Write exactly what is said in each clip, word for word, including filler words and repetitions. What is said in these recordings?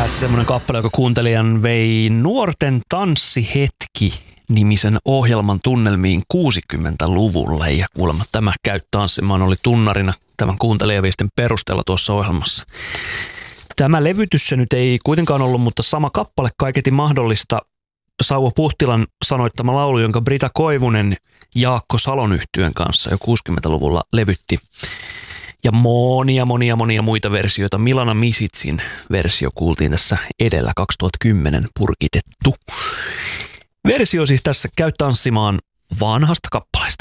Tässä semmoinen kappale, joka kuuntelijan vei Nuorten tanssihetki-nimisen ohjelman tunnelmiin kuusikymmentäluvulle. Ja kuulemma tämä Käy tanssimaan oli tunnarina tämän kuuntelijaviestin perusteella tuossa ohjelmassa. Tämä levytys se nyt ei kuitenkaan ollut, mutta sama kappale kaiketi mahdollista. Sauvo Puhtilan sanoittama laulu, jonka Brita Koivunen Jaakko Salon yhtyön kanssa jo kuusikymmentäluvulla levytti. Ja monia, monia, monia muita versioita. Milana Misitsin versio kuultiin tässä edellä kaksituhattakymmenen purkitettu. Versio siis tässä Käy tanssimaan vanhasta kappaleesta.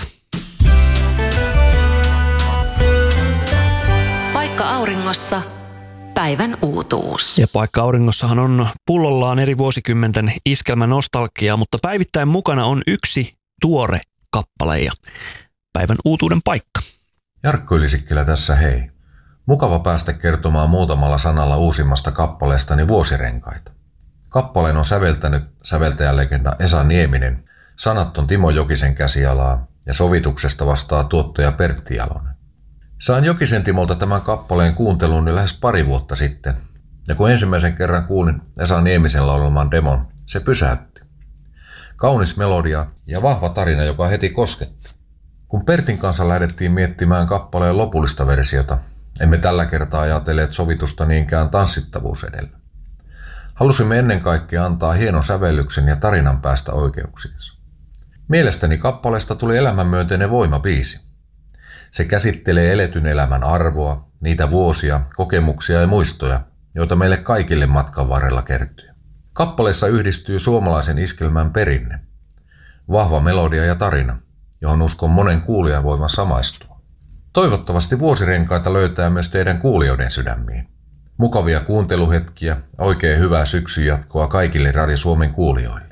Paikka auringossa. Päivän uutuus. Ja Paikka auringossahan on pullollaan eri vuosikymmenten iskelmä nostalgiaa, mutta päivittäin mukana on yksi tuore kappale ja päivän uutuuden paikka. Jarkko Ylisikkilä tässä hei. Mukava päästä kertomaan muutamalla sanalla uusimmasta kappaleestani Vuosirenkaita. Kappaleen on säveltänyt säveltäjälegenda Esa Nieminen, sanat on Timo Jokisen käsialaa ja sovituksesta vastaa tuottaja Pertti Jalonen. Sain Jokisen Timolta tämän kappaleen kuunteluun jo lähes pari vuotta sitten, ja kun ensimmäisen kerran kuulin Esa Niemisen laulaman demon, se pysäytti. Kaunis melodia ja vahva tarina, joka heti kosketti. Kun Pertin kanssa lähdettiin miettimään kappaleen lopullista versiota, emme tällä kertaa ajatelleet sovitusta niinkään tanssittavuus edellä. Halusimme ennen kaikkea antaa hienon sävellyksen ja tarinan päästä oikeuksiinsa. Mielestäni kappaleesta tuli elämänmyönteinen voimabiisi. Se käsittelee eletyn elämän arvoa, niitä vuosia, kokemuksia ja muistoja, joita meille kaikille matkan varrella kertyy. Kappaleessa yhdistyy suomalaisen iskelmän perinne, vahva melodia ja tarina, johon uskon monen kuulijan voivan samaistua. Toivottavasti Vuosirenkaita löytää myös teidän kuulijoiden sydämiin. Mukavia kuunteluhetkiä, oikein hyvää syksyn jatkoa kaikille Radio Suomen kuulijoille.